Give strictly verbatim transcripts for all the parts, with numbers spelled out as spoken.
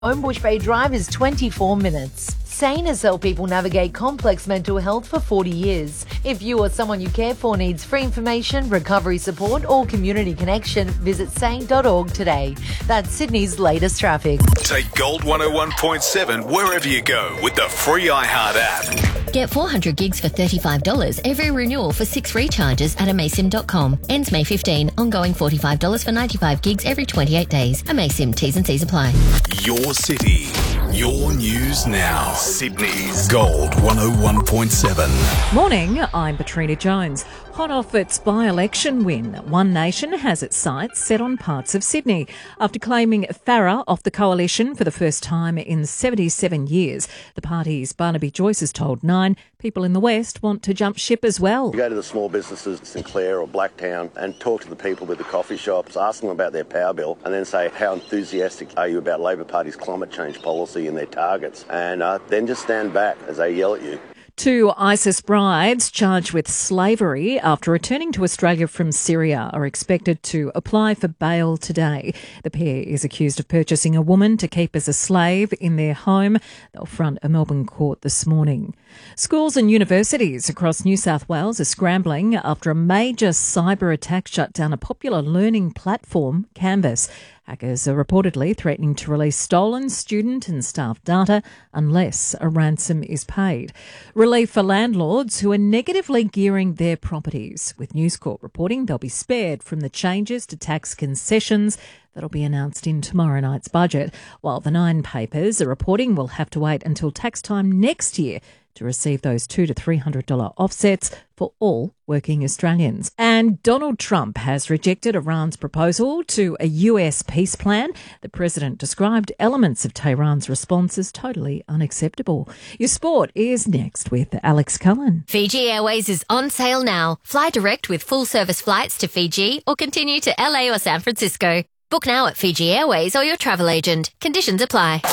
Homebush Bay Drive is twenty-four minutes. Sane has helped people navigate complex mental health for forty years. If you or someone you care for needs free information, recovery support or community connection, visit sane dot org today. That's Sydney's latest traffic. Take Gold one oh one point seven wherever you go with the free iHeart app. Get four hundred gigs for thirty-five dollars every renewal for six recharges at amaysim dot com. Ends May fifteenth. Ongoing forty-five dollars for ninety-five gigs every twenty-eight days. Amaysim. T's and C's apply. Your city. Your news now. Sydney's Gold one oh one point seven. Morning, I'm Katrina Jones. Hot off its by-election win, One Nation has its sights set on parts of Sydney. After claiming Farrer off the coalition for the first time in seventy-seven years, the party's Barnaby Joyce has told Nine people in the West want to jump ship as well. You go to the small businesses, Sinclair or Blacktown, and talk to the people with the coffee shops, ask them about their power bill, and then say, how enthusiastic are you about Labor Party's climate change policy and their targets? And uh, then just stand back as they yell at you. Two ISIS brides charged with slavery after returning to Australia from Syria are expected to apply for bail today. The pair is accused of purchasing a woman to keep as a slave in their home. They'll front a Melbourne court this morning. Schools and universities across New South Wales are scrambling after a major cyber attack shut down a popular learning platform, Canvas. Hackers are reportedly threatening to release stolen student and staff data unless a ransom is paid. Relief for landlords who are negatively gearing their properties, with News Corp reporting they'll be spared from the changes to tax concessions that'll be announced in tomorrow night's budget, while the Nine papers are reporting we'll have to wait until tax time next year to receive those two to three hundred dollars offsets for all working Australians. And Donald Trump has rejected Iran's proposal to a U S peace plan. The president described elements of Tehran's response as totally unacceptable. Your sport is next with Alex Cullen. Fiji Airways is on sale now. Fly direct with full service flights to Fiji or continue to L A or San Francisco. Book now at Fiji Airways or your travel agent. Conditions apply.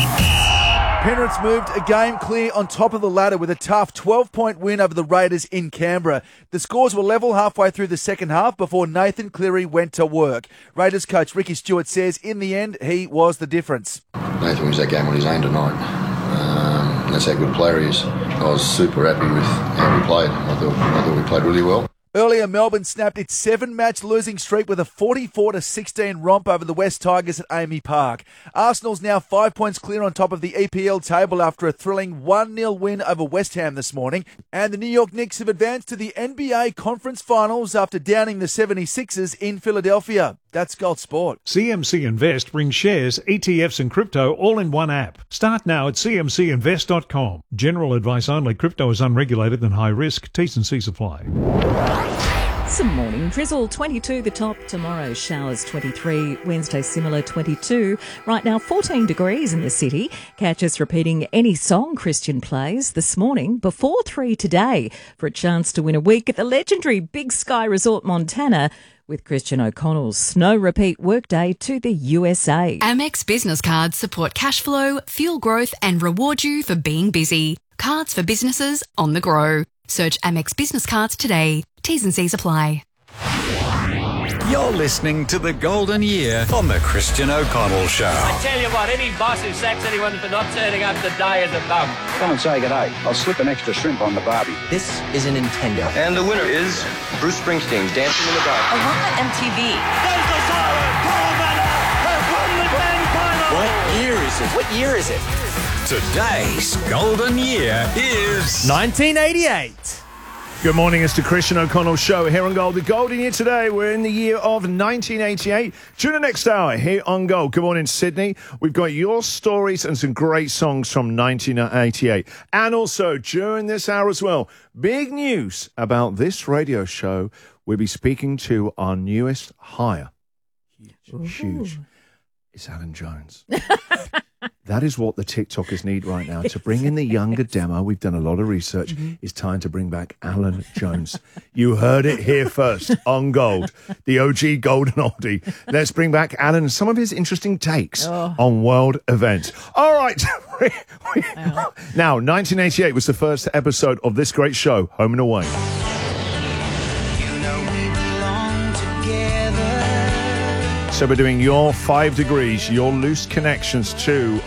Penrith's moved a game clear on top of the ladder with a tough twelve-point win over the Raiders in Canberra. The scores were level halfway through the second half before Nathan Cleary went to work. Raiders coach Ricky Stewart says in the end he was the difference. Nathan wins that game on his own tonight. Um, that's how good a player he is. I was super happy with how we played. I thought, I thought we played really well. Earlier, Melbourne snapped its seven-match losing streak with a forty-four to sixteen romp over the West Tigers at Amy Park. Arsenal's now five points clear on top of the E P L table after a thrilling one nil win over West Ham this morning. And the New York Knicks have advanced to the N B A Conference Finals after downing the seventy-sixers in Philadelphia. That's Gold Sport. C M C Invest brings shares, E T Fs and crypto all in one app. Start now at c m c invest dot com. General advice only. Crypto is unregulated and high risk. T's and C's apply. Some morning drizzle, twenty-two the top. Tomorrow showers, twenty-three. Wednesday similar, twenty-two. Right now fourteen degrees in the city. Catch us repeating any song Christian plays this morning before three today for a chance to win a week at the legendary Big Sky Resort Montana with Christian O'Connell's Snow Repeat Workday to the U S A. Amex business cards support cash flow, fuel growth and reward you for being busy. Cards for businesses on the grow. Search Amex Business Cards today. T's and C's apply. You're listening to The Golden Year on The Christian O'Connell Show. I tell you what, any boss who sacks anyone for not turning up the day is a bum. Come and say g'day. I'll slip an extra shrimp on the barbie. This is a Nintendo. And the winner is Bruce Springsteen, Dancing in the Dark. I want the M T V. There's the siren! Paul Manor has won the grand final! What year is it? What year is it? Today's Golden Year is nineteen eighty-eight. Good morning, it's the Christian O'Connell Show here on Gold. The Golden Year today, we're in the year of nineteen eighty-eight. Tune in next hour here on Gold. Good morning, Sydney. We've got your stories and some great songs from nineteen eighty-eight. And also, during this hour as well, big news about this radio show. We'll be speaking to our newest hire. Huge, huge. It's Alan Jones. That is what the TikTokers need right now. To bring in the younger demo, we've done a lot of research, mm-hmm. It's time to bring back Alan Jones. You heard it here first on Gold, the O G Golden Oldie. Let's bring back Alan and some of his interesting takes oh. on world events. All right. Now, nineteen eighty-eight was the first episode of this great show, Home and Away. So we're doing your five degrees, your loose connections to